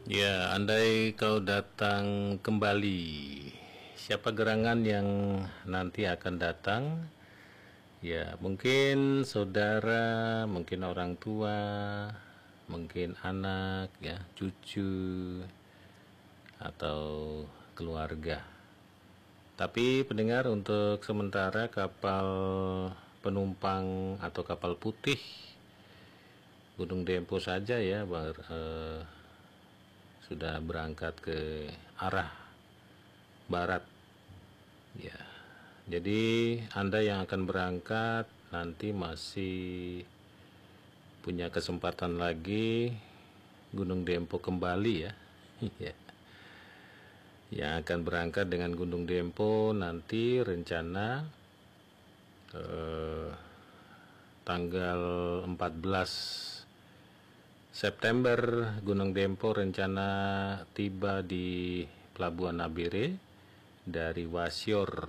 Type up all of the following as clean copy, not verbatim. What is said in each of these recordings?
Ya, andai kau datang kembali, siapa gerangan yang nanti akan datang? Ya, mungkin saudara, mungkin orang tua, mungkin anak, ya, cucu, atau keluarga. Tapi pendengar, untuk sementara kapal penumpang atau kapal putih Gunung Dempo saja ya, sudah berangkat ke arah barat ya. Jadi Anda yang akan berangkat nanti masih punya kesempatan lagi Gunung Dempo kembali ya. Ya. Yang akan berangkat dengan Gunung Dempo nanti rencana tanggal 14 September Gunung Dempo rencana tiba di Pelabuhan Nabire dari Wasior,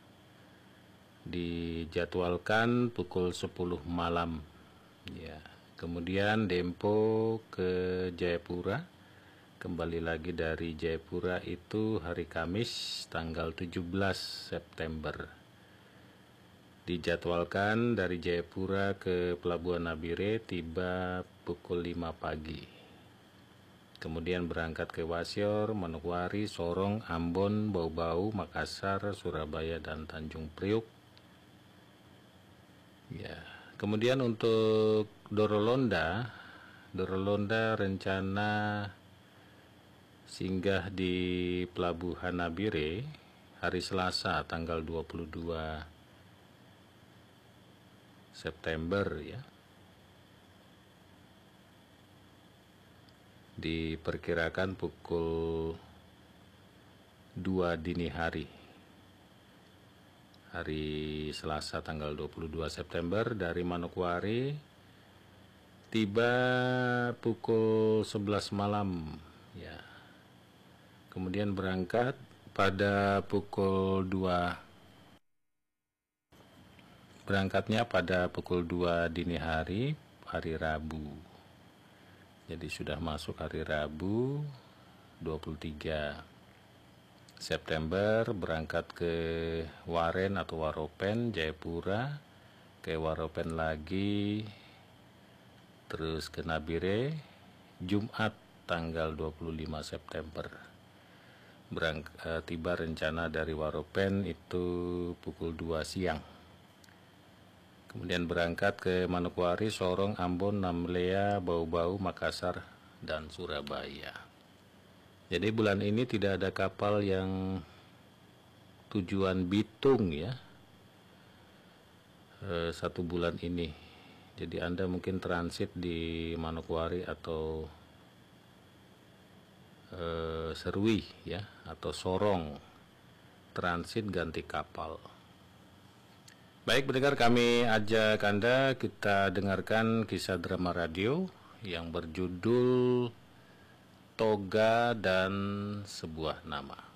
dijadwalkan pukul 10 malam ya. Kemudian Dempo ke Jayapura, kembali lagi dari Jayapura itu hari Kamis tanggal 17 September. Dijadwalkan dari Jayapura ke Pelabuhan Nabire tiba pukul 5 pagi. Kemudian berangkat ke Wasior, Manokwari, Sorong, Ambon, Bau-Bau, Makassar, Surabaya, dan Tanjung Priuk. Ya. Kemudian untuk Dorolonda rencana singgah di Pelabuhan Nabire hari Selasa tanggal 22 September ya. Diperkirakan pukul 2 dini hari. Hari Selasa tanggal 22 September dari Manokwari tiba pukul 11 malam ya. Kemudian berangkat pada pukul 2. Berangkatnya pada pukul 2 dini hari Rabu. Jadi sudah masuk hari Rabu 23 September, berangkat ke Waren atau Waropen, Jayapura, ke Waropen lagi, terus ke Nabire, Jumat tanggal 25 September. Tiba rencana dari Waropen itu pukul 2 siang. Kemudian berangkat ke Manokwari, Sorong, Ambon, Namlea, Bau-Bau, Makassar, dan Surabaya. Jadi bulan ini tidak ada kapal yang tujuan Bitung ya, 1 bulan ini. Jadi Anda mungkin transit di Manokwari atau Serui ya, atau Sorong, transit ganti kapal. Baik pendengar, kami ajak Anda kita dengarkan kisah drama radio yang berjudul Toga dan Sebuah Nama.